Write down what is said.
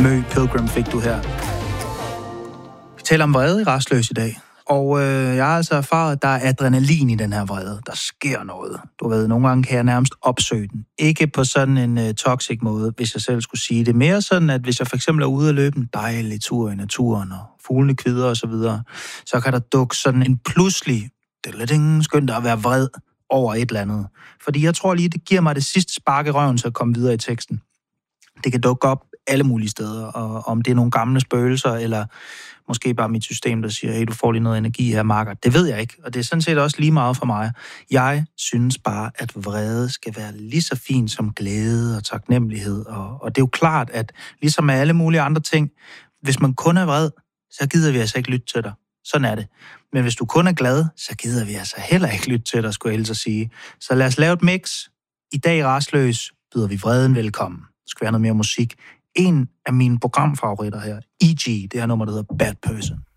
Mø Pilgrim fik du her. Vi taler om vrede i Rastløs i dag. Og jeg har altså erfaret, at der er adrenalin i den her vrede. Der sker noget. Du ved, nogle gange kan jeg nærmest opsøge den. Ikke på sådan en toxic måde, hvis jeg selv skulle sige det. Mere sådan, at hvis jeg for eksempel er ude at løbe en dejlig tur i naturen, og fuglene kvider og så videre, så kan der dukke sådan en pludselig, det er lidt skønt at være vred over et eller andet. Fordi jeg tror lige, det giver mig det sidste spark i røven til at komme videre i teksten. Det kan dukke op alle mulige steder, og om det er nogle gamle spøgelser, eller måske bare mit system, der siger, hey, du får lige noget energi her, Marker. Det ved jeg ikke, og det er sådan set også lige meget for mig. Jeg synes bare, at vrede skal være lige så fint som glæde og taknemmelighed, og det er jo klart, at ligesom med alle mulige andre ting, hvis man kun er vred, så gider vi altså ikke lytte til dig. Sådan er det. Men hvis du kun er glad, så gider vi altså heller ikke lytte til dig, skulle jeg ellers sige. Så lad os lave et mix. I dag Rastløs byder vi vreden velkommen. Der skal være noget mere musik. En af mine programfavoritter her, E.G., det her nummer, der hedder Bad Person.